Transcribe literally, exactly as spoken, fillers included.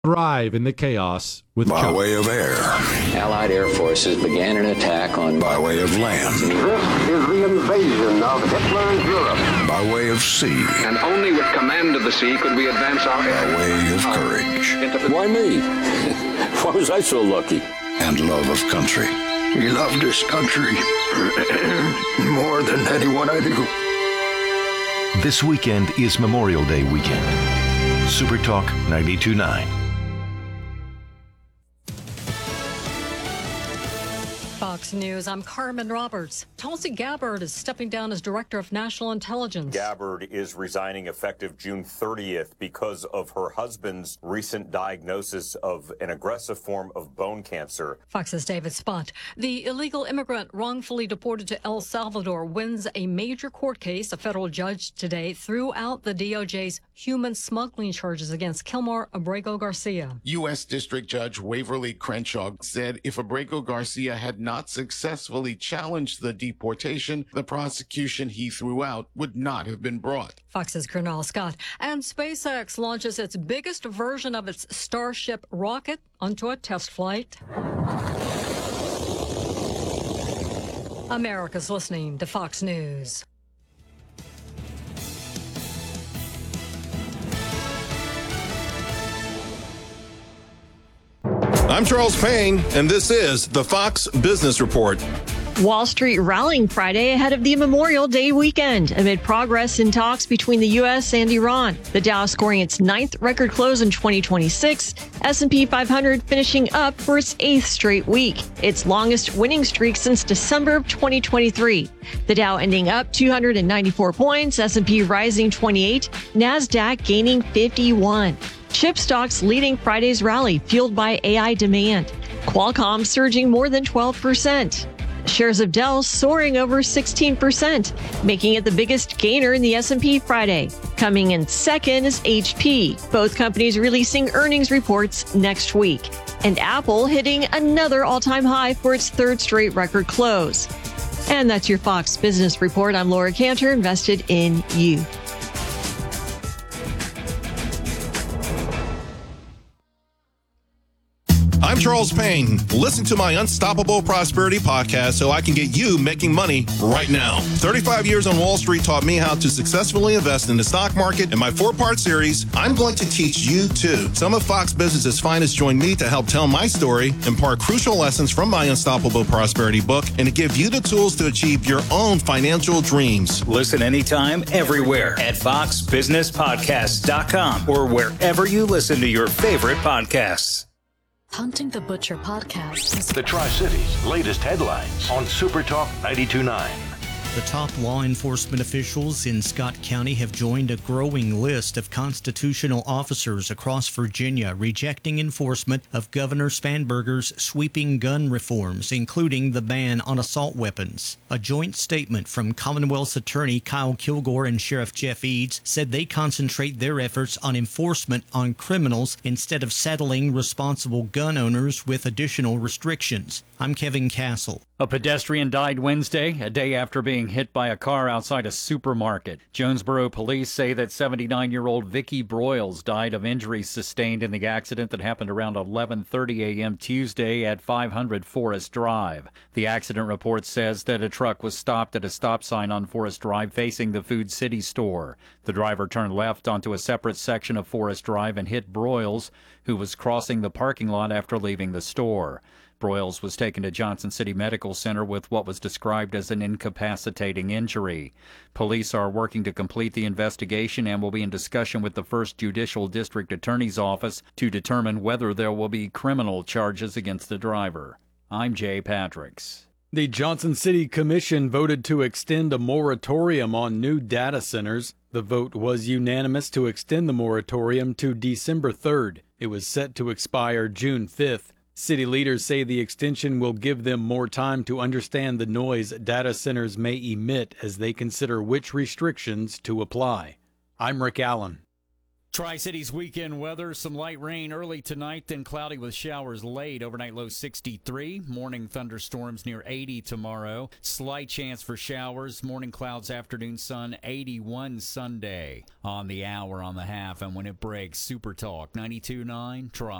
Thrive in the chaos with By Chuck. way of air. Allied air forces began an attack on... By way of land. This is the invasion of Hitler's Europe. By way of sea. And only with command of the sea could we advance our... By way of courage. Why me? Why was I so lucky? And love of country. We love this country more than anyone I knew. This weekend is Memorial Day weekend. Super Talk ninety-two point nine. Fox News, I'm Carmen Roberts. Tulsi Gabbard is stepping down as Director of National Intelligence. Gabbard is resigning effective June thirtieth because of her husband's recent diagnosis of an aggressive form of bone cancer. Fox's David Spott. The illegal immigrant wrongfully deported to El Salvador wins a major court case. A federal judge today threw out the D O J's human smuggling charges against Kilmar Abrego Garcia. U S. District Judge Waverly Crenshaw said if Abrego Garcia had not not successfully challenged the deportation, the prosecution he threw out would not have been brought. Fox's Colonel Scott. And SpaceX launches its biggest version of its Starship rocket onto a test flight. America's listening to Fox News. I'm Charles Payne, and this is the Fox Business Report. Wall Street rallying Friday ahead of the Memorial Day weekend amid progress in talks between the U S and Iran. The Dow scoring its ninth record close in twenty twenty-six, S and P five hundred finishing up for its eighth straight week, its longest winning streak since December of twenty twenty-three. The Dow ending up two hundred ninety-four points, S and P rising twenty-eight, NASDAQ gaining fifty-one. Chip stocks leading Friday's rally, fueled by A I demand. Qualcomm surging more than twelve percent. Shares of Dell soaring over sixteen percent, making it the biggest gainer in the S and P Friday. Coming in second is H P, both companies releasing earnings reports next week. And Apple hitting another all-time high for its third straight record close. And that's your Fox Business Report. I'm Laura Cantor, invested in you. I'm Charles Payne. Listen to my Unstoppable Prosperity podcast so I can get you making money right now. thirty-five years on Wall Street taught me how to successfully invest in the stock market. In my four-part series, I'm going to teach you too. Some of Fox Business's finest join me to help tell my story, impart crucial lessons from my Unstoppable Prosperity book, and to give you the tools to achieve your own financial dreams. Listen anytime, everywhere at fox business podcast dot com or wherever you listen to your favorite podcasts. Hunting the Butcher podcast. The Tri-Cities' latest headlines on Super Talk ninety-two point nine. The top law enforcement officials in Scott County have joined a growing list of constitutional officers across Virginia rejecting enforcement of Governor Spanberger's sweeping gun reforms, including the ban on assault weapons. A joint statement from Commonwealth's Attorney Kyle Kilgore and Sheriff Jeff Eads said they concentrate their efforts on enforcement on criminals instead of saddling responsible gun owners with additional restrictions. I'm Kevin Castle. A pedestrian died Wednesday, a day after being hit by a car outside a supermarket. Jonesboro police say that seventy-nine-year-old Vicky Broyles died of injuries sustained in the accident that happened around eleven thirty a.m. Tuesday at five hundred Forest Drive. The accident report says that a truck was stopped at a stop sign on Forest Drive facing the Food City store. The driver turned left onto a separate section of Forest Drive and hit Broyles, who was crossing the parking lot after leaving the store. Broyles was taken to Johnson City Medical Center with what was described as an incapacitating injury. Police are working to complete the investigation and will be in discussion with the First Judicial District Attorney's Office to determine whether there will be criminal charges against the driver. I'm Jay Patricks. The Johnson City Commission voted to extend a moratorium on new data centers. The vote was unanimous to extend the moratorium to December third. It was set to expire June fifth. City leaders say the extension will give them more time to understand the noise data centers may emit as they consider which restrictions to apply. I'm Rick Allen. Tri-Cities weekend weather, some light rain early tonight, then cloudy with showers late. Overnight low sixty-three. Morning thunderstorms near eighty tomorrow. Slight chance for showers. Morning clouds, afternoon sun, eighty-one Sunday. On the hour, on the half, and when it breaks, Super Talk ninety-two point nine Tri.